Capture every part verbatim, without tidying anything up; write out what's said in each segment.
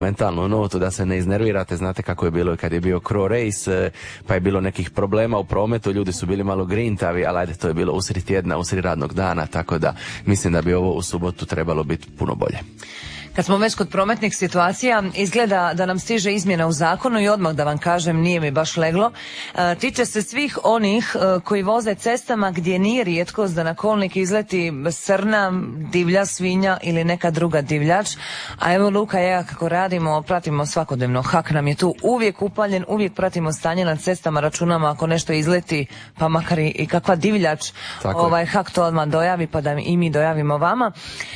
mentalnu notu da se ne iznervirate, znate kako je bilo kad je bio Crow Race, pa je bilo nekih problema u prometu, ljudi su bili malo grintavi, ali ajde, to je bilo usred tjedna, usred radnog dana, tako da mislim da bi ovo u subotu trebalo biti puno bolje. Kad smo već kod prometnih situacija, izgleda da nam stiže izmjena u zakonu i odmah da vam kažem, nije mi baš leglo. E, tiče se svih onih e, koji voze cestama gdje nije rijetkost da na kolnik izleti srna, divlja svinja ili neka druga divljač. A evo Luka i ja kako radimo, pratimo svakodnevno. Hak nam je tu uvijek upaljen, uvijek pratimo stanje na cestama, računamo ako nešto izleti, pa makar i kakva divljač, ovaj Hak to odmah dojavi pa da i mi dojavimo vama.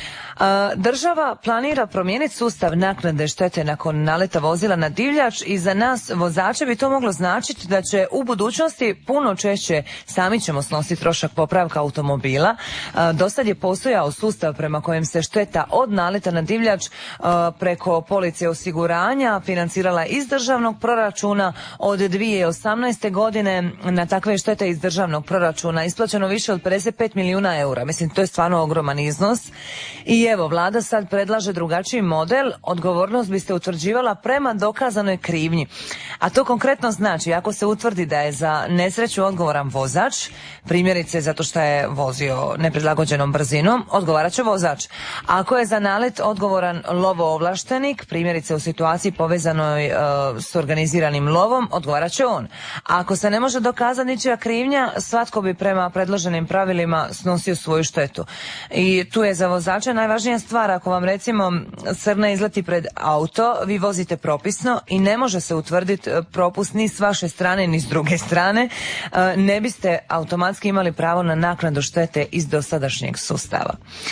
Država planira promijeniti sustav naknade štete nakon naleta vozila na divljač i za nas vozače bi to moglo značiti da će u budućnosti puno češće sami ćemo snositi trošak popravka automobila. Dosad je postojao sustav prema kojem se šteta od naleta na divljač preko police osiguranja financirala iz državnog proračuna. Od dvije tisuće osamnaeste. godine na takve štete iz državnog proračuna isplaćeno više od pedeset pet milijuna eura. Mislim, to je stvarno ogroman iznos. I evo, vlada sad predlaže drugačiji model, odgovornost bi se utvrđivala prema dokazanoj krivnji. A to konkretno znači, ako se utvrdi da je za nesreću odgovoran vozač, primjerice zato što je vozio neprilagođenom brzinom, odgovarat će vozač. Ako je za nalet odgovoran lovoovlaštenik, primjerice u situaciji povezanoj uh, s organiziranim lovom, odgovarat će on. A ako se ne može dokazati ničija krivnja, svatko bi prema predloženim pravilima snosio svoju štetu. I tu je za vozača najvažnija stvar, ako vam recimo srna izleti pred auto, vi vozite propisno i ne može se utvrditi propust ni s vaše strane ni s druge strane, ne biste automatski imali pravo na naknadu štete iz dosadašnjeg sustava.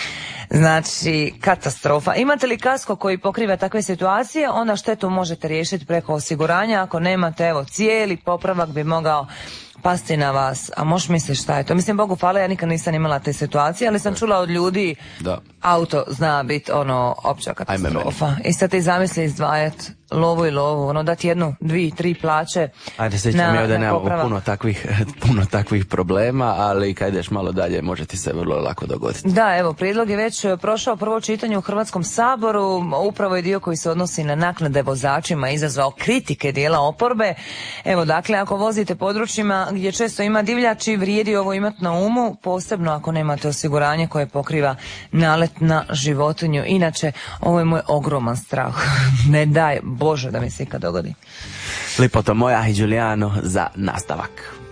Znači, katastrofa. Imate li kasko koji pokriva takve situacije, onda štetu možete riješiti preko osiguranja. Ako nemate, evo, cijeli popravak bi mogao pasti na vas. A možeš misliti šta je to? Mislim, Bogu hvala, ja nikad nisam imala te situacije, ali sam čula od ljudi da auto zna biti ono opća katastrofa. I sad ti zamisli izdvajati lovu i lovu, ono dati jednu, dvije, tri plaće. Ajde, sjećam ja da nemamo puno takvih, puno takvih problema, ali kad ideš malo dalje može ti se vrlo lako dogoditi. Da, evo, prijedlog je već prošao prvo čitanje u Hrvatskom saboru, upravo je dio koji se odnosi na naknade vozačima izazvao kritike dijela oporbe. Evo, dakle, ako vozite područjima gdje često ima divljači, vrijedi ovo imati na umu, posebno ako nemate osiguranje koje pokriva nalet na životinju. Inače, ovo je moj ogroman strah. Ne daj Bože da mi se ikad dogodi. Lipoto moja i Giuliano za nastavak.